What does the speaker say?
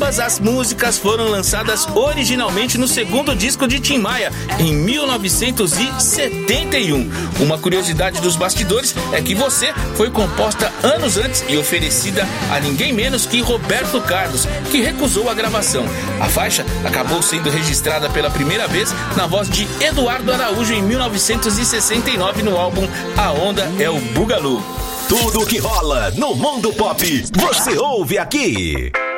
Todas as músicas foram lançadas originalmente no segundo disco de Tim Maia, em 1971. Uma curiosidade dos bastidores é que Você foi composta anos antes e oferecida a ninguém menos que Roberto Carlos, que recusou a gravação. A faixa acabou sendo registrada pela primeira vez na voz de Eduardo Araújo em 1969 no álbum A Onda é o Bugalú. Tudo que rola no mundo pop, você ouve aqui.